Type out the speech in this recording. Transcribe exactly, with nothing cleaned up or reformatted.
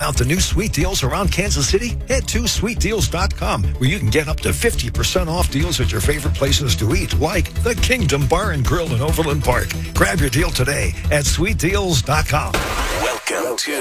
out the new sweet deals around Kansas City? Head to sweet deals dot com, where you can get up to fifty percent off deals at your favorite places to eat, like the Kingdom Bar and Grill in Overland Park. Grab your deal today at sweet deals dot com. Welcome to